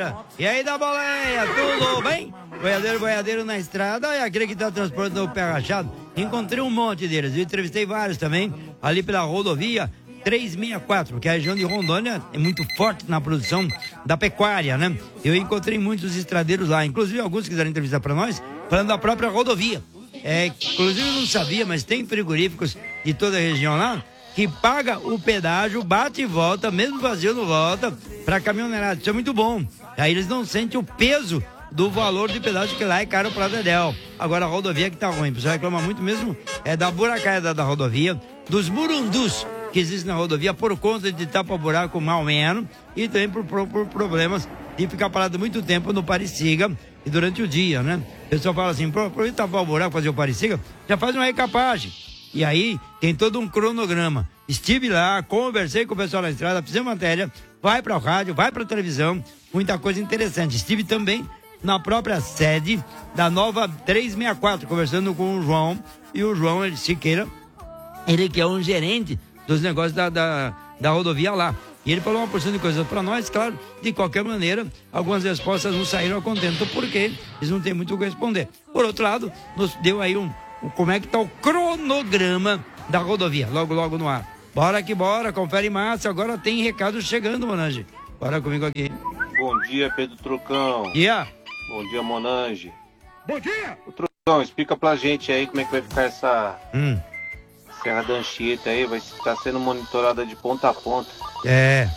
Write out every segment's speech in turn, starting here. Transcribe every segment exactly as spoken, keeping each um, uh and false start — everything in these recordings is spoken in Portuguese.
boiadeira. E aí da boleia, tudo bem? Boiadeiro, boiadeiro na estrada. E aquele que tá transportando o pé rachado. Encontrei um monte deles. Eu entrevistei vários também, ali pela rodovia trezentos e sessenta e quatro, porque a região de Rondônia é muito forte na produção da pecuária, né? Eu encontrei muitos estradeiros lá, inclusive alguns que quiseram entrevistar para nós, falando da própria rodovia. É, inclusive eu não sabia, mas tem frigoríficos de toda a região lá que paga o pedágio, bate e volta, mesmo vazio não volta, para caminhoneirada. Isso é muito bom. Aí eles não sentem o peso do valor de pedágio, que lá é caro para Dedéu. Agora a rodovia que tá ruim, o pessoal reclama muito mesmo é da buracaia da rodovia, dos burundus que existem na rodovia por conta de tapar buraco mal menos e também por, por, por problemas de ficar parado muito tempo no Pariciga e durante o dia, né? O pessoal fala assim, por, por tapar o buraco, fazer o Pariciga, já faz uma recapagem. E aí tem todo um cronograma. Estive lá, conversei com o pessoal na estrada, fiz matéria, vai para o rádio, vai para a televisão, muita coisa interessante. Estive também na própria sede da nova trezentos e sessenta e quatro, conversando com o João, e o João ele, Siqueira, ele que é um gerente dos negócios da, da, da rodovia lá. E ele falou uma porção de coisas para nós, claro, de qualquer maneira, algumas respostas não saíram a contento, porque eles não têm muito o que responder. Por outro lado, nos deu aí um, um como é que tá o cronograma da rodovia, logo, logo no ar. Bora que bora, confere massa, agora tem recado chegando, Monange. Bora comigo aqui. Bom dia, Pedro Trucão. Yeah. Bom dia, Monange. Bom dia! O Trucão, explica pra gente aí como é que vai ficar essa... Hum. Serra da Anchieta aí, vai estar sendo monitorada de ponta a ponta. É,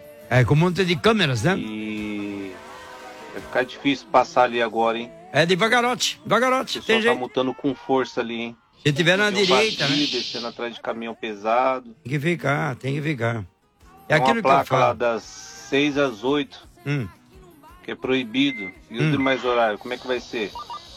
é com um monte de câmeras, né? E vai ficar difícil passar ali agora, hein? É devagarote, devagarote, O tem pessoal jeito. tá multando com força ali, hein? Se tiver na Tem um direita, vazio, né? descendo atrás de caminhão pesado. Tem que ficar, tem que ficar. É Tem aquilo uma que eu placa lá falo. das seis às oito, Hum. que é proibido. E os Hum. demais horários, como é que vai ser?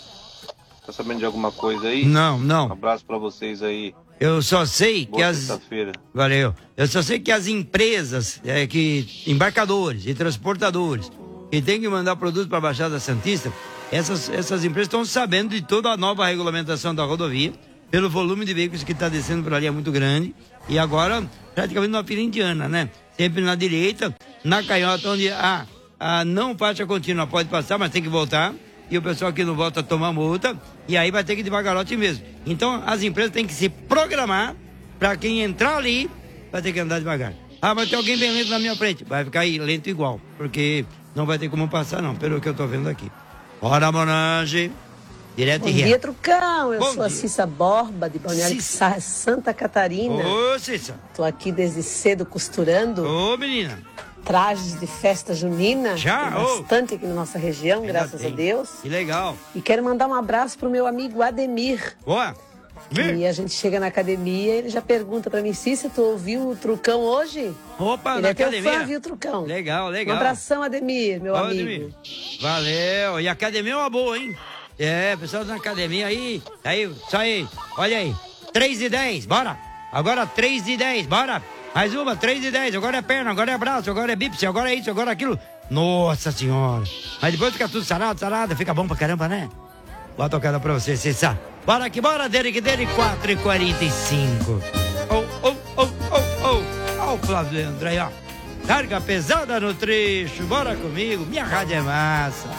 Tá sabendo de alguma coisa aí? Não, Um não. abraço pra vocês aí. Eu só sei que Boa as... sexta-feira. Valeu. Eu só sei que as empresas, é, que embarcadores e transportadores que tem que mandar produtos para a Baixada Santista, essas, essas empresas estão sabendo de toda a nova regulamentação da rodovia, pelo volume de veículos que está descendo por ali é muito grande, e agora praticamente numa fila indiana, né? Sempre na direita, na canhota, onde a, a não faixa contínua pode passar, mas tem que voltar, e o pessoal que não volta toma multa, e aí vai ter que ir devagarote mesmo. Então as empresas têm que se programar para quem entrar ali vai ter que andar devagar. Ah, mas tem alguém bem lento na minha frente, vai ficar aí lento igual, porque não vai ter como passar não, pelo que eu tô vendo aqui. Ora, Monange, direto Bom e dia, reto. Trucão. Eu Bom sou dia. a Cissa Borba, de Balneário Cissa. Pissarra, Santa Catarina. Ô, Cissa. Tô aqui desde cedo costurando Ô, menina. trajes de festa junina. Já? Tem Ô. bastante aqui na nossa região, Ainda graças tem. a Deus. Que legal. E quero mandar um abraço pro meu amigo Ademir. Boa. E a gente chega na academia e ele já pergunta pra mim, Cissa, tu ouviu o Trucão hoje? Opa, ele na é teu academia. fã, viu, Trucão? Legal, Um legal. abração, Ademir, meu Ó, amigo. Ademir. Valeu. E a academia é uma boa, hein? É, pessoal da academia aí. Aí, isso aí. Olha aí. três e dez, bora. Agora três e dez, bora. Mais uma, três e dez. Agora é perna, agora é braço, agora é bíceps, agora é isso, agora é aquilo. Nossa senhora. Mas depois fica tudo sarado, sarado. Fica bom pra caramba, né? Boa tocada pra você, Cissa. Bora que bora, Derek, Derek, quatro e quarenta e cinco. Oh, oh, oh, oh, oh. Ó o Flávio Leandro aí, ó. Carga pesada no trecho. Bora comigo, minha rádio é massa.